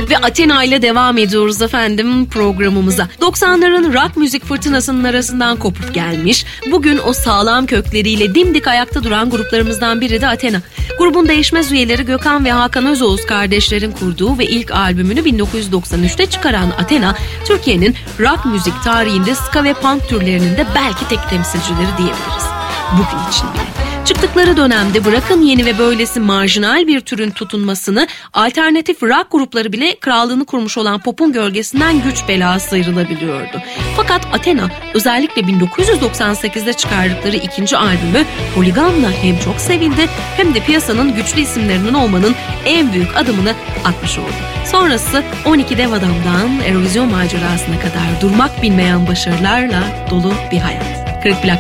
Ve Athena ile devam ediyoruz efendim programımıza. 90'ların rock müzik fırtınasının arasından kopup gelmiş, bugün o sağlam kökleriyle dimdik ayakta duran gruplarımızdan biri de Athena. Grubun değişmez üyeleri Gökhan ve Hakan Özoğuz kardeşlerin kurduğu ve ilk albümünü 1993'te çıkaran Athena, Türkiye'nin rock müzik tarihinde ska ve punk türlerinin de belki tek temsilcileri diyebiliriz. Bugün için bile. Çıktıkları dönemde bırakın yeni ve böylesi marjinal bir türün tutunmasını, alternatif rock grupları bile krallığını kurmuş olan popun gölgesinden güç bela sıyrılabiliyordu. Fakat Athena özellikle 1998'de çıkardıkları ikinci albümü Holigan'la hem çok sevildi hem de piyasanın güçlü isimlerinden olmanın en büyük adımını atmış oldu. Sonrası 12 dev adamdan Eurovision macerasına kadar durmak bilmeyen başarılarla dolu bir hayat. Kırık plak